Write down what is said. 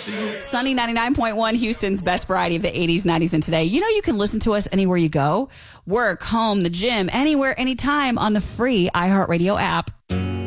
Sunny 99.1, Houston's best variety of the 80s, 90s, and today. You know you can listen to us anywhere you go. Work, home, the gym, anywhere, anytime on the free iHeartRadio app.